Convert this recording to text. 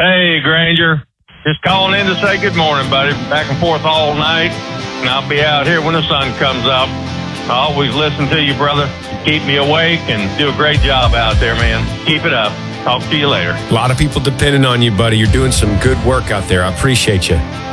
Hey, Granger. Just calling in to say good morning, buddy. Back and forth all night, and I'll be out here when the sun comes up. I always listen to you, brother. Keep me awake and do a great job out there, man. Keep it up. Talk to you later. A lot of people depending on you, buddy. You're doing some good work out there. I appreciate you.